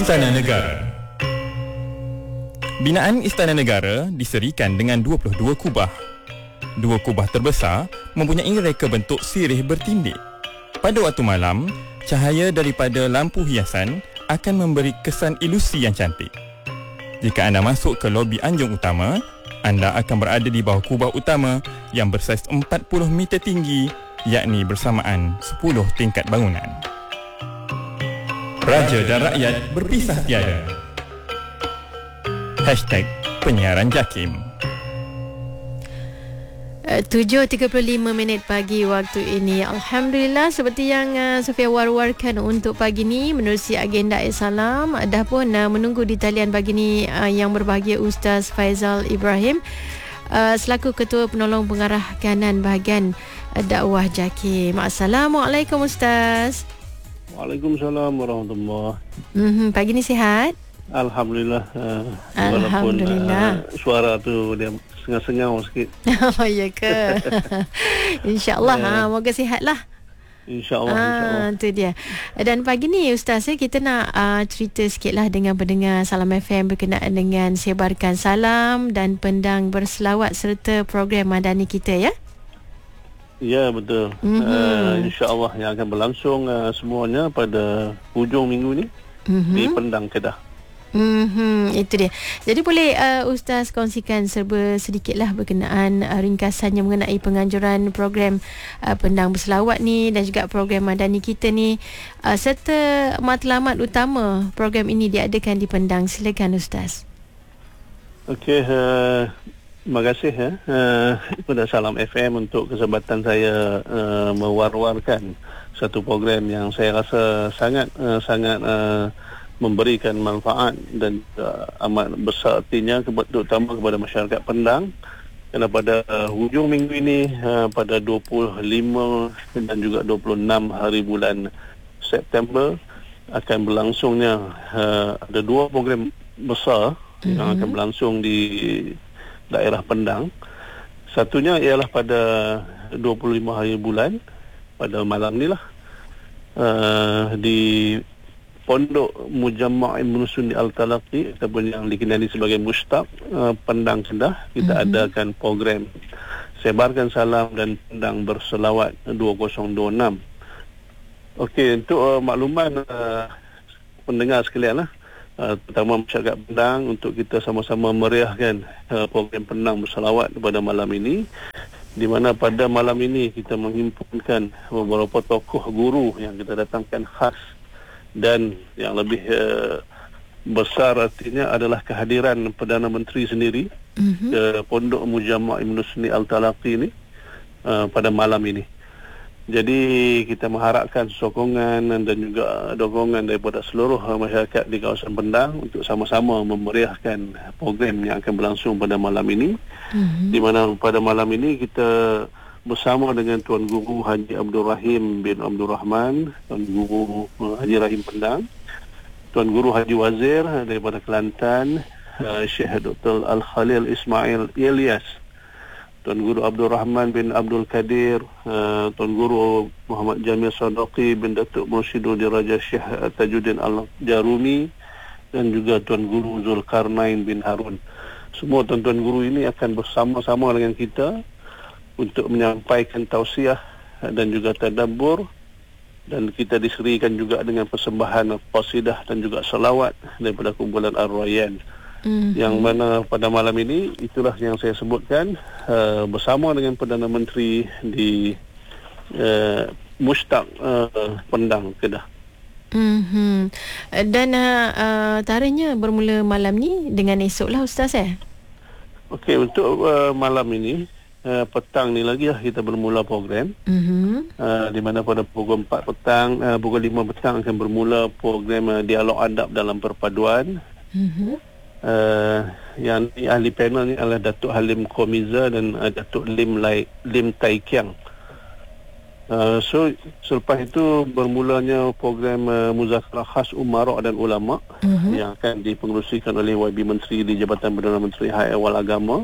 Istana Negara. Binaan Istana Negara diserikan dengan 22 kubah. Dua kubah terbesar mempunyai reka bentuk sirih bertindik. Pada waktu malam, cahaya daripada lampu hiasan akan memberi kesan ilusi yang cantik. Jika anda masuk ke lobi anjung utama, anda akan berada di bawah kubah utama yang bersaiz 40 meter tinggi, yakni bersamaan 10 tingkat bangunan. Raja dan rakyat berpisah tiada. #Penyiaran JAKIM. 7.35 pagi waktu ini. Alhamdulillah, seperti yang Sofia war-warkan untuk pagi ni, menerusi agenda Salam, dah pun menunggu di talian pagi ni yang berbahagia Ustaz Faizal Ibrahim selaku Ketua Penolong Pengarah Kanan Bahagian Dakwah JAKIM. Assalamualaikum Ustaz. Waalaikumsalam warahmatullahi. Pagi ni sihat? Alhamdulillah. Alhamdulillah. Walaupun suara tu dia sengau-sengau sikit. Oh ya ke? InsyaAllah. Moga sihatlah. InsyaAllah. Itu dia. Dan pagi ni Ustaz, kita nak cerita sikit lah dengan pendengar Salam FM berkenaan dengan sebarkan salam dan pendang berselawat serta program madani kita, ya? Ya, betul. InsyaAllah yang akan berlangsung semuanya pada hujung minggu ni di Pendang, Kedah. Itu dia. Jadi boleh Ustaz kongsikan serba sedikitlah berkenaan ringkasannya mengenai penganjuran program pendang berselawat ni dan juga program madani kita ni, serta matlamat utama program ini diadakan di Pendang. Silakan Ustaz. Okey, terima kasih kepada Salam FM untuk kesempatan saya mewar-warkan satu program yang saya rasa sangat memberikan manfaat dan amat besar artinya terutama kepada masyarakat Pendang. Kerana pada hujung minggu ini, pada 25 dan juga 26 hari bulan September, akan berlangsungnya ada dua program besar yang akan berlangsung di daerah Pendang. Satunya ialah pada 25 hari bulan, pada malam ni lah, di Pondok Mujamma' Ibn Sunni Al-Talaqi ataupun yang dikenali sebagai Mushtaq, Pendang, Kedah, kita adakan program sebarkan salam dan pendang berselawat 2026. Okey, untuk makluman pendengar sekalian lah, pertama masyarakat Pendang, untuk kita sama-sama meriahkan program pendang berselawat pada malam ini, di mana pada malam ini kita menghimpunkan beberapa tokoh guru yang kita datangkan khas, dan yang lebih besar artinya adalah kehadiran Perdana Menteri sendiri ke Pondok Mujamma' Ibn Sunni Al-Talaqi ini pada malam ini. Jadi kita mengharapkan sokongan dan juga dukungan daripada seluruh masyarakat di kawasan Pendang untuk sama-sama memeriahkan program yang akan berlangsung pada malam ini. Di mana pada malam ini kita bersama dengan Tuan Guru Haji Abdul Rahim bin Abdul Rahman, Tuan Guru Haji Rahim Pendang, Tuan Guru Haji Wazir daripada Kelantan, Syekh Dr. Al-Khalil Ismail Ilyas, Tuan Guru Abdul Rahman bin Abdul Kadir, Tuan Guru Muhammad Jamil Sadaqi bin Datuk Mursyidul Diraja Syekh Tajuddin Al-Jarumi, dan juga Tuan Guru Zulkarnain bin Harun. Semua tuan-tuan guru ini akan bersama-sama dengan kita untuk menyampaikan tausiah dan juga tadabbur, dan kita diserikan juga dengan persembahan qasidah dan juga salawat daripada kumpulan Ar-Rayyan. Yang mana pada malam ini itulah yang saya sebutkan, bersama dengan Perdana Menteri di Mushtaq Pendang, Kedah. Dan tarikhnya bermula malam ni dengan esok lah Ustaz, Okey, untuk malam ini, petang ni lagi lah kita bermula program. Di mana pada pukul 4 petang, pukul 5 petang akan bermula program dialog adab dalam perpaduan. Yang ahli panel ni adalah Datuk Halim Komiza dan Datuk Lim Tai Kiang. So selepas itu bermulanya program muzakarah khas umara dan ulama yang akan dipengerusikan oleh YB Menteri di Jabatan Perdana Menteri High Awal Agama.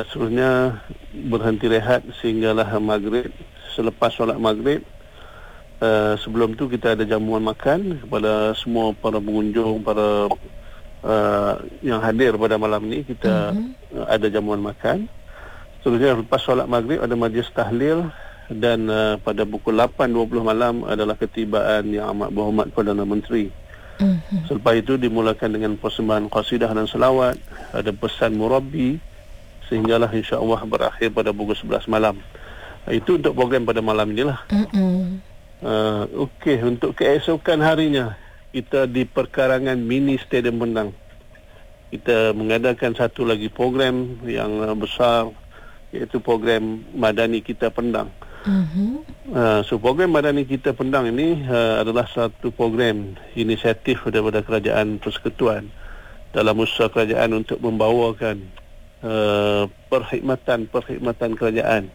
Seterusnya berhenti rehat sehinggalah maghrib. Selepas solat maghrib, sebelum tu kita ada jamuan makan kepada semua para pengunjung, para yang hadir pada malam ni. Kita ada jamuan makan. Seterusnya lepas solat maghrib ada majlis tahlil, dan pada pukul 8.20 malam adalah ketibaan Yang Amat Berhormat Perdana Menteri. Selepas itu dimulakan dengan persembahan qasidah dan selawat, ada pesan murabbi, sehinggalah insya-Allah berakhir pada pukul 11 malam. Itu untuk program pada malam inilah. Okey, untuk keesokan harinya kita di perkarangan mini Stadium Penang, kita mengadakan satu lagi program yang besar, iaitu program Madani Kita Pendang. So program Madani Kita Pendang ini adalah satu program inisiatif daripada Kerajaan Persekutuan dalam usaha kerajaan untuk membawakan perkhidmatan kerajaan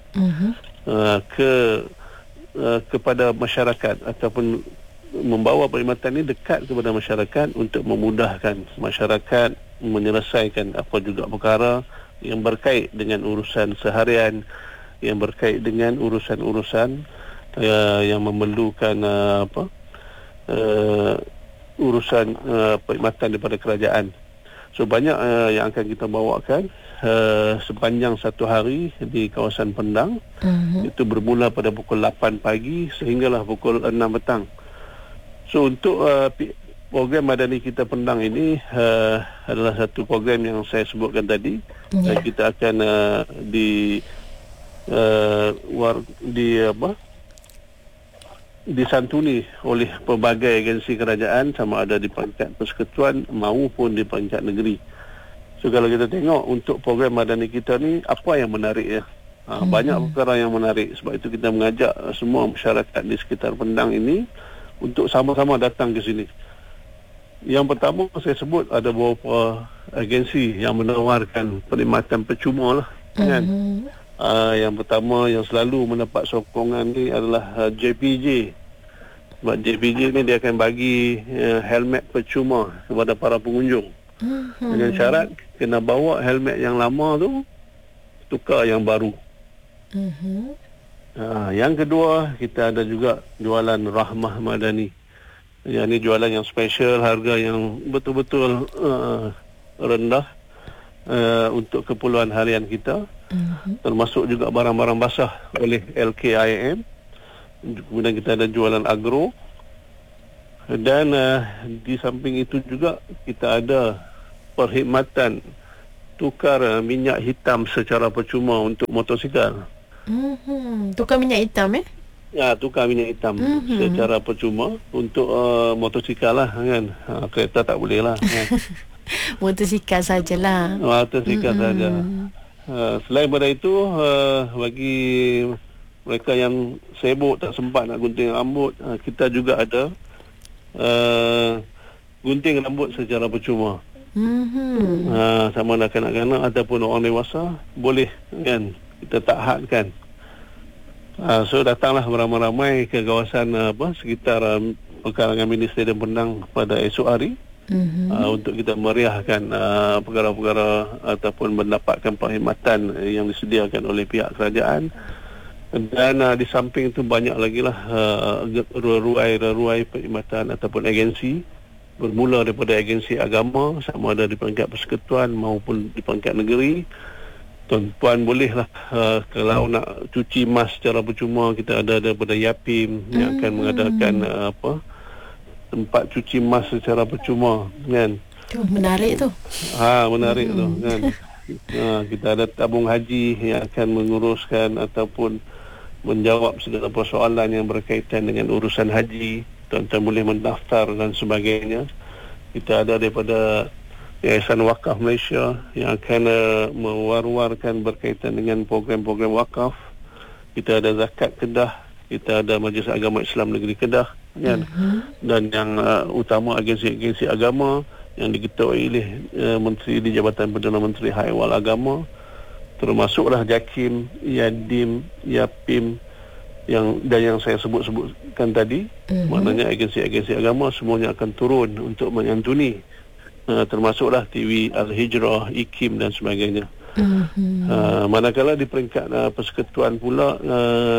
kepada masyarakat, ataupun membawa perkhidmatan ini dekat kepada masyarakat untuk memudahkan masyarakat menyelesaikan apa juga perkara yang berkait dengan urusan seharian, yang berkait dengan urusan-urusan yang memerlukan urusan perkhidmatan daripada kerajaan. So banyak yang akan kita bawakan sepanjang satu hari di kawasan Pendang. Itu bermula pada pukul 8 pagi sehinggalah pukul 6 petang. So untuk program Madani Kita Pendang ini adalah satu program yang saya sebutkan tadi. Dan kita akan disantuni oleh pelbagai agensi kerajaan, sama ada di peringkat persekutuan maupun di peringkat negeri. So kalau kita tengok untuk program Madani kita ni, apa yang menarik ya? Banyak perkara yang menarik. Sebab itu kita mengajak semua masyarakat di sekitar Pendang ini untuk sama-sama datang ke sini. Yang pertama saya sebut ada beberapa agensi yang menawarkan perkhidmatan percuma lah, kan? Yang pertama yang selalu mendapat sokongan ni adalah JPJ. Sebab JPJ ni dia akan bagi helmet percuma kepada para pengunjung. Dengan syarat kena bawa helmet yang lama tu, tukar yang baru. Yang kedua, kita ada juga jualan Rahmah Madani. Yang ni jualan yang special, harga yang betul-betul rendah untuk keperluan harian kita. Termasuk juga barang-barang basah oleh LKIM. Kemudian kita ada jualan agro. Dan di samping itu juga kita ada perkhidmatan tukar minyak hitam secara percuma untuk motosikal. Tukar minyak hitam Ya, tukar minyak hitam secara percuma untuk motosikal lah, kan. Kereta tak boleh lah, kan. Motosikal sajalah. Motosikal saja. Selain daripada itu, bagi mereka yang sibuk tak sempat nak gunting rambut, kita juga ada gunting rambut secara percuma. Sama ada kanak-kanak ataupun orang dewasa boleh, kan, kita tak hadkan. So datanglah beramai-ramai ke kawasan sekitar perkarangan mini Stadium Pendang pada esok hari untuk kita meriahkan perkara-perkara ataupun mendapatkan perkhidmatan yang disediakan oleh pihak kerajaan. Dan di samping itu banyak lagi lah ruai-ruai perkhidmatan ataupun agensi, bermula daripada agensi agama, sama ada di peringkat persekutuan maupun di peringkat negeri. Tuan-tuan bolehlah kalau nak cuci mas secara percuma, kita ada daripada Yapim yang akan mengadakan tempat cuci mas secara percuma, kan. Menarik tu. Menarik tu, kan. Kita ada tabung haji yang akan menguruskan ataupun menjawab segala persoalan yang berkaitan dengan urusan haji. Tuan-tuan boleh mendaftar dan sebagainya. Kita ada daripada Yayasan Wakaf Malaysia yang akan mewar-warkan berkaitan dengan program-program wakaf. Kita ada Zakat Kedah, kita ada Majlis Agama Islam Negeri Kedah, kan. Dan yang utama agensi-agensi agama yang diketuai oleh Menteri di Jabatan Perdana Menteri Haiwal Agama, termasuklah JAKIM, Yadim, Yapim yang saya sebutkan tadi. Maknanya agensi-agensi agama semuanya akan turun untuk menyantuni, termasuklah TV Al-Hijrah, IKIM dan sebagainya. Manakala di peringkat persekutuan pula,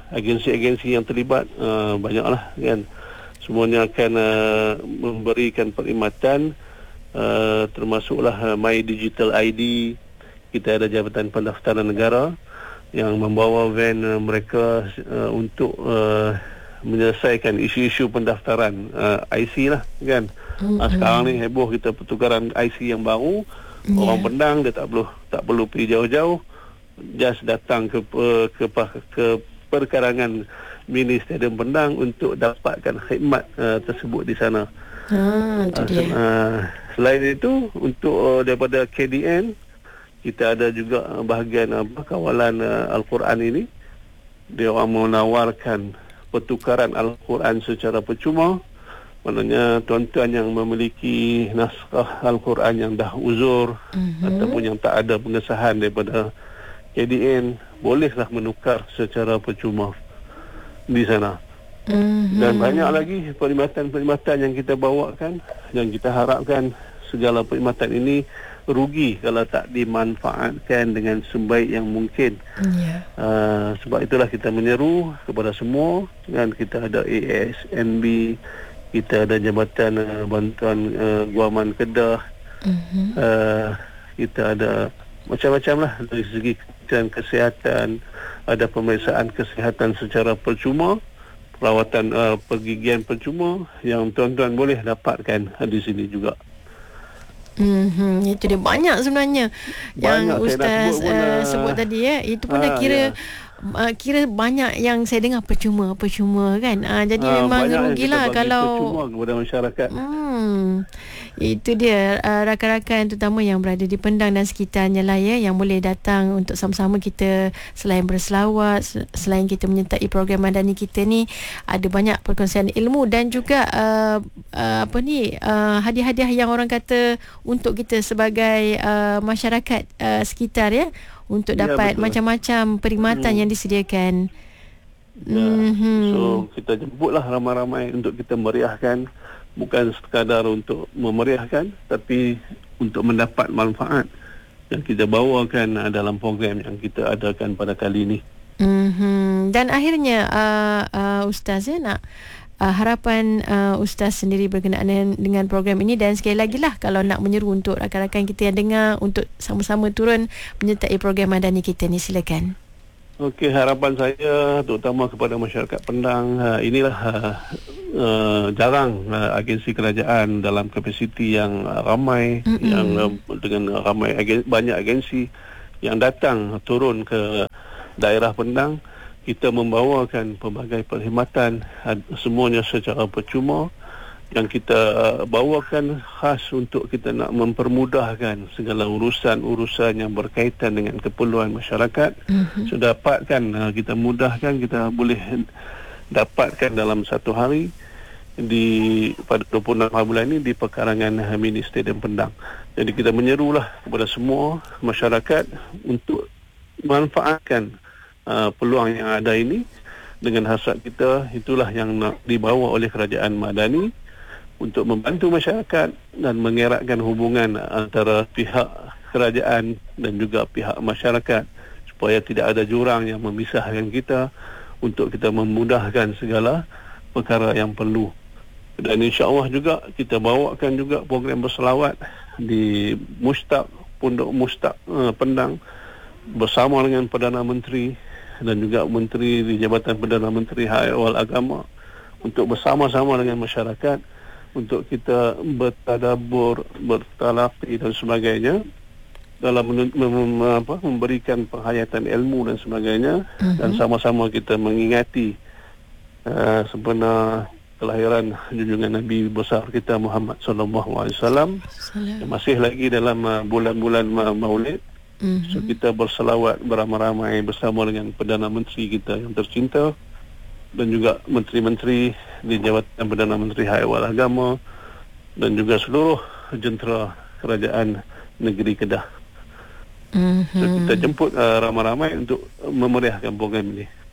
agensi-agensi yang terlibat banyaklah kan. Semuanya akan memberikan perkhidmatan, termasuklah My Digital ID. Kita ada Jabatan Pendaftaran Negara yang membawa van mereka untuk menyelesaikan isu-isu pendaftaran IC lah kan. Sekarang ni heboh kita pertukaran IC yang baru. Orang Penang dia tak perlu pergi jauh-jauh, just datang ke perkarangan mini Stadium Penang untuk dapatkan khidmat tersebut di sana. Itu dia. Selain itu, untuk daripada KDN, kita ada juga bahagian kawalan Al-Quran ini. Dia orang menawarkan pertukaran Al-Quran secara percuma. Maknanya tuan-tuan yang memiliki naskah Al-Quran yang dah uzur ataupun yang tak ada pengesahan daripada KDN, bolehlah menukar secara percuma di sana. Dan banyak lagi perkhidmatan-perkhidmatan yang kita bawakan, yang kita harapkan segala perkhidmatan ini rugi kalau tak dimanfaatkan dengan sebaik yang mungkin. Sebab itulah kita menyeru kepada semua, kan, kita ada ASNB, kita ada Jabatan Bantuan Guaman Kedah, kita ada macam-macam lah dari segi kesihatan, ada pemeriksaan kesihatan secara percuma, perawatan pergigian percuma yang tuan-tuan boleh dapatkan di sini juga. Itu dia banyak sebenarnya yang Ustaz sebut tadi ya. Itu pun dah kira banyak yang saya dengar percuma kan. Jadi memang rugilah kalau percuma kepada masyarakat. Itu dia rakan-rakan terutama yang berada di Pendang dan sekitarnya lah ya, yang boleh datang untuk sama-sama kita selain berselawat, selain kita menyertai program madani kita ni, ada banyak perkongsian ilmu dan juga hadiah-hadiah yang orang kata untuk kita sebagai masyarakat sekitar ya, untuk dapat macam-macam perkhidmatan yang disediakan. So kita jemputlah ramai-ramai untuk kita meriahkan, bukan sekadar untuk memeriahkan, tapi untuk mendapat manfaat yang kita bawakan dalam program yang kita adakan pada kali ini. Dan akhirnya Ustaz ya, nak harapan Ustaz sendiri berkenaan dengan program ini, dan sekali lagi lah kalau nak menyeru untuk rakan-rakan kita yang dengar untuk sama-sama turun menyertai program madani kita ni, silakan. Okey, harapan saya terutama kepada masyarakat Pendang, inilah jarang agensi kerajaan dalam kapasiti yang ramai, yang dengan banyak agensi yang datang turun ke daerah Pendang. Kita membawakan pelbagai perkhidmatan, semuanya secara percuma, yang kita bawakan khas untuk kita nak mempermudahkan segala urusan-urusan yang berkaitan dengan keperluan masyarakat. Sudah dapatkan, kita mudahkan, kita boleh dapatkan dalam satu hari pada 26 bulan ini di perkarangan mini Stadium Pendang. Jadi kita menyerulah kepada semua masyarakat untuk manfaatkan peluang yang ada ini. Dengan hasrat kita, itulah yang nak dibawa oleh kerajaan madani untuk membantu masyarakat dan mengeratkan hubungan antara pihak kerajaan dan juga pihak masyarakat, supaya tidak ada jurang yang memisahkan kita, untuk kita memudahkan segala perkara yang perlu. Dan insya-Allah juga kita bawakan juga program berselawat di Mustaq, Pondok Mustaq Pendang, bersama dengan Perdana Menteri dan juga Menteri di Jabatan Perdana Menteri Hal Agama, untuk bersama-sama dengan masyarakat untuk kita bertadabbur, bertalaqi dan sebagainya dalam memberikan penghayatan ilmu dan sebagainya, dan sama-sama kita mengingati sebenar kelahiran junjungan Nabi besar kita Muhammad sallallahu alaihi wasallam. Masih lagi dalam bulan-bulan Maulid. So kita berselawat beramai-ramai bersama dengan Perdana Menteri kita yang tercinta, dan juga menteri-menteri di Jabatan Perdana Menteri Hal Agama, dan juga seluruh jentera kerajaan negeri Kedah. So kita jemput ramai-ramai untuk memeriahkan program ini.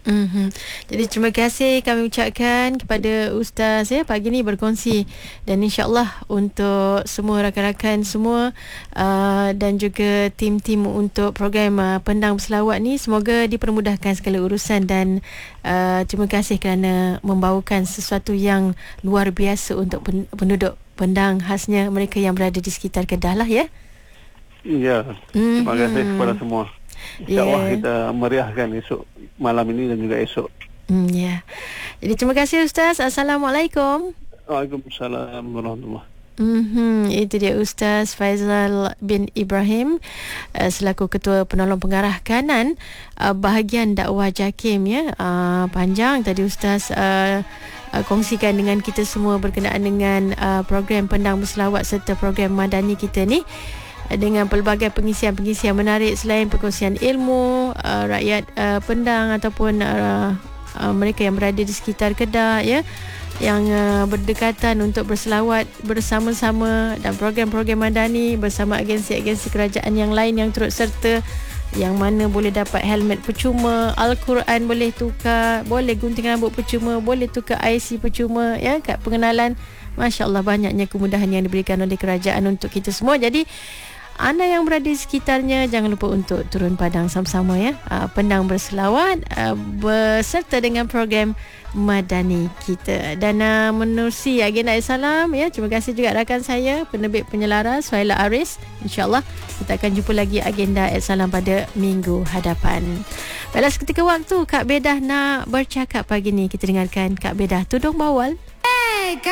Jadi terima kasih kami ucapkan kepada Ustaz pagi ni berkongsi, dan insyaAllah untuk semua rakan-rakan semua dan juga tim-tim untuk program Pendang Berselawat ni, semoga dipermudahkan segala urusan, dan terima kasih kerana membawakan sesuatu yang luar biasa untuk penduduk Pendang, khasnya mereka yang berada di sekitar Kedah lah ya. Ya, terima kasih kepada semua. InsyaAllah kita meriahkan esok malam ini dan juga esok. Ya. Jadi terima kasih Ustaz. Assalamualaikum. Waalaikumsalam warahmatullahi. Itu dia Ustaz Faizal bin Ibrahim selaku Ketua Penolong Pengarah Kanan bahagian dakwah JAKIM ya. Panjang tadi Ustaz kongsikan dengan kita semua berkenaan dengan program Pendang Berselawat serta program Madani kita ni, dengan pelbagai pengisian-pengisian menarik selain perkongsian ilmu rakyat Pendang ataupun mereka yang berada di sekitar Kedah ya, yang berdekatan untuk berselawat bersama-sama, dan program-program Madani bersama agensi-agensi kerajaan yang lain yang turut serta, yang mana boleh dapat helmet percuma, Al-Quran boleh tukar, boleh gunting rambut percuma, boleh tukar IC percuma ya, kad pengenalan. Masya Allah, banyaknya kemudahan yang diberikan oleh kerajaan untuk kita semua. Jadi anda yang berada di sekitarnya, jangan lupa untuk turun padang sama-sama ya. Pendang Berselawat beserta dengan program Madani kita. Dan menerusi agenda Salam ya. Terima kasih juga rakan saya, penerbit penyelaras Suhaila Aris. InsyaAllah kita akan jumpa lagi agenda Salam pada minggu hadapan. Baiklah, seketika waktu Kak Bedah nak bercakap pagi ni. Kita dengarkan Kak Bedah Tudung Bawal.